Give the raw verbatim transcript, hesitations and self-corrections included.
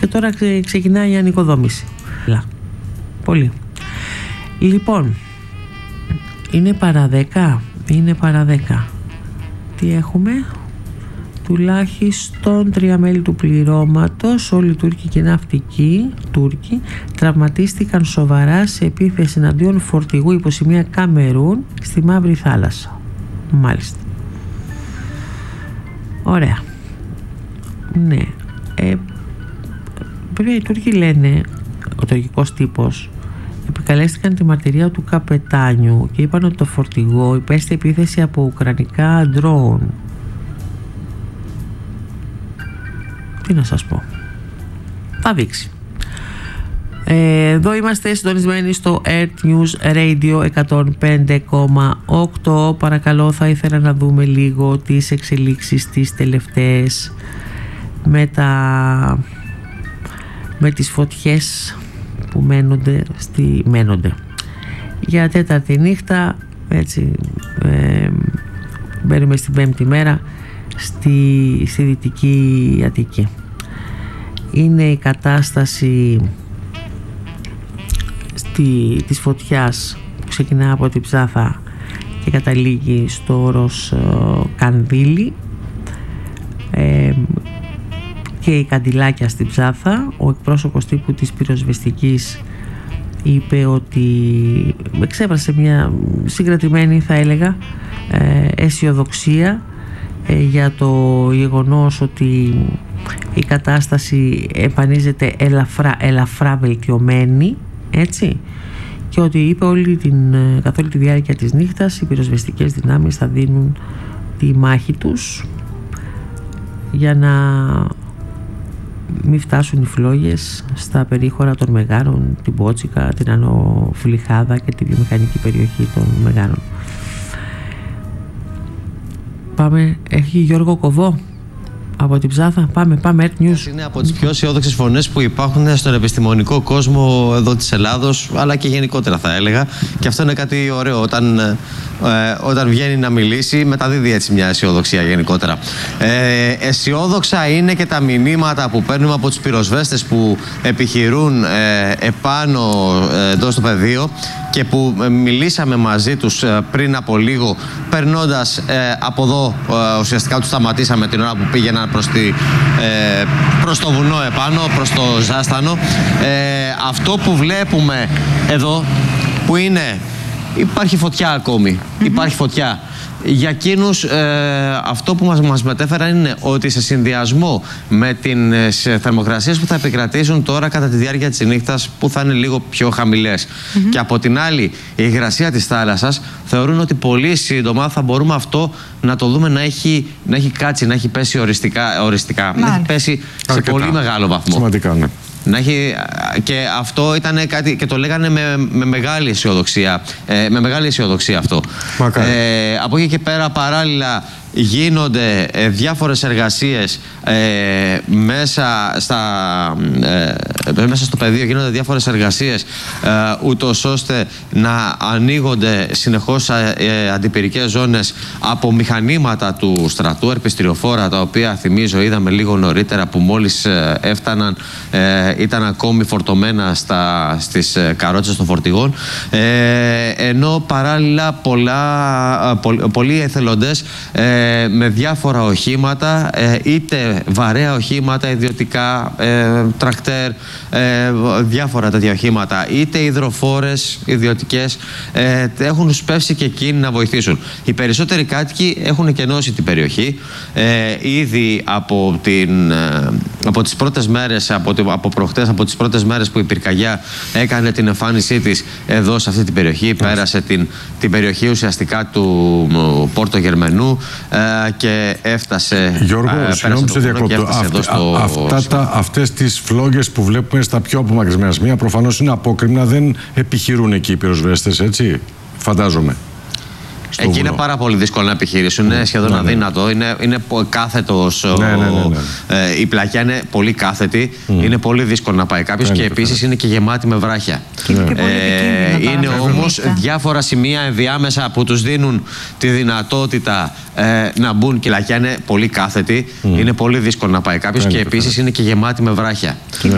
και τώρα ξεκινάει η ανοικοδόμηση. Πολύ. Λοιπόν, είναι παρά δέκα, είναι παρά δέκα. Τι έχουμε? Τουλάχιστον τρία μέλη του πληρώματος, όλοι οι Τούρκοι και ναυτικοί Τούρκοι, τραυματίστηκαν σοβαρά σε επίθεση εναντίον φορτηγού υποσημεία Καμερούν στη Μαύρη Θάλασσα. Μάλιστα. Ωραία. Ναι. Ε, βέβαια οι Τούρκοι λένε, ο τουρκικός τύπος, επικαλέστηκαν τη μαρτυρία του καπετάνιου και είπαν ότι το φορτηγό υπέστη επίθεση από ουκρανικά ντρόουν. Τι να σας πω. Θα δείξει. Ε, εδώ είμαστε συντονισμένοι στο Earth News Radio εκατόν πέντε κόμμα οκτώ. Παρακαλώ, θα ήθελα να δούμε λίγο τις εξελίξεις τις τελευταίες με, τα, με τις φωτιές που μένονται, στη, μένονται. Για τέταρτη νύχτα, έτσι, ε, μπαίνουμε στην πέμπτη μέρα στη, στη Δυτική Αττική. Είναι η κατάσταση στη, της φωτιάς που ξεκινά από την Ψάθα και καταλήγει στο όρος ε, Κανδύλη, ε, και η καντιλάκια στην Ψάθα. Ο εκπρόσωπος τύπου της πυροσβεστικής είπε ότι εξέφρασε μια συγκρατημένη, θα έλεγα, ε, αισιοδοξία ε, για το γεγονός ότι η κατάσταση εμφανίζεται ελαφρά, ελαφρά βελτιωμένη, έτσι, και ότι είπε όλη την, καθ' όλη τη διάρκεια της νύχτας οι πυροσβεστικές δυνάμεις θα δίνουν τη μάχη τους για να μην φτάσουν οι φλόγες στα περίχωρα των Μεγάρων, την Πότσικα, την Άνω Φλιχάδα και τη βιομηχανική περιοχή των Μεγάρων. Πάμε, έχει Γιώργο Κοβό από την Ψάθα. Πάμε, πάμε, Earth News. Είναι από τις πιο αισιόδοξες φωνές που υπάρχουν στον επιστημονικό κόσμο εδώ της Ελλάδος, αλλά και γενικότερα θα έλεγα. Και αυτό είναι κάτι ωραίο. Όταν, ε, όταν βγαίνει να μιλήσει, μεταδίδει έτσι μια αισιοδοξία γενικότερα. Ε, αισιόδοξα είναι και τα μηνύματα που παίρνουμε από τους πυροσβέστες που επιχειρούν ε, επάνω ε, εδώ στο πεδίο και που ε, μιλήσαμε μαζί τους ε, πριν από λίγο, περνώντας ε, από εδώ, ε, ουσιαστικά τους σταματήσαμε την ώρα που πήγαιναν προς, τη, ε, προς το βουνό επάνω, προς το Ζάστανο. Ε, αυτό που βλέπουμε εδώ, που είναι, υπάρχει φωτιά ακόμη, mm-hmm. υπάρχει φωτιά. Για εκείνους ε, αυτό που μας, μας μετέφεραν είναι ότι σε συνδυασμό με τις θερμοκρασίες που θα επικρατήσουν τώρα κατά τη διάρκεια της νύχτας, που θα είναι λίγο πιο χαμηλές, mm-hmm. και από την άλλη η υγρασία της θάλασσας, θεωρούν ότι πολύ σύντομα θα μπορούμε αυτό να το δούμε να έχει, να έχει κάτσει, να έχει πέσει οριστικά, οριστικά να έχει πέσει σε αρκετά, πολύ μεγάλο βαθμό. Σημαντικά, ναι. Να έχει, και αυτό ήταν κάτι και το λέγανε με, με μεγάλη αισιοδοξία, ε, με μεγάλη αισιοδοξία αυτό. Ε, από εκεί και πέρα παράλληλα γίνονται ε, διάφορες εργασίες ε, μέσα, στα, ε, μέσα στο πεδίο, γίνονται διάφορες εργασίες ε, ούτως ώστε να ανοίγονται συνεχώς ε, αντιπυρικές ζώνες από μηχανήματα του στρατού, ερπιστριοφόρα, τα οποία θυμίζω είδαμε λίγο νωρίτερα που μόλις ε, έφταναν, ε, ήταν ακόμη φορτωμένα στα, στις ε, καρότσες των φορτηγών, ε, ενώ παράλληλα πολλά, πο, πολλοί εθελοντές ε, με διάφορα οχήματα, είτε βαρέα οχήματα, ιδιωτικά, τρακτέρ, διάφορα τέτοια οχήματα, είτε υδροφόρες, ιδιωτικές, έχουν σπεύσει και εκείνοι να βοηθήσουν. Οι περισσότεροι κάτοικοι έχουν εκενώσει την περιοχή. Ήδη από, την, από τις πρώτες μέρες, από, από προχτές, από τις πρώτες μέρες που η πυρκαγιά έκανε την εμφάνισή της εδώ σε αυτή την περιοχή, πέρασε την, την περιοχή ουσιαστικά του Πόρτο Γερμενού και έφτασε. Γιώργο, συγγνώμη που σε διακόπτω. Αυτές τις φλόγες που βλέπουμε στα πιο απομακρυσμένα σημεία προφανώς είναι απόκρημνα, δεν επιχειρούν εκεί οι πυροσβέστες, έτσι, φαντάζομαι. Εκεί βουνό. Είναι πάρα πολύ δύσκολο να επιχειρήσουν, είναι σχεδόν ναι, αδύνατο. Ναι. Είναι, είναι κάθετος. Ναι, ναι, ναι, ναι. Ε, η πλακιά είναι πολύ κάθετη. Mm. Είναι πολύ δύσκολο να πάει κάποιος και επίσης είναι και γεμάτη με βράχια. Και είναι, και ε, είναι όμως διάφορα σημεία ενδιάμεσα που τους δίνουν τη δυνατότητα ε, να μπουν. Και η πλακιά είναι πολύ κάθετη. Mm. Είναι πολύ δύσκολο να πάει κάποιος και επίσης είναι και γεμάτη με βράχια.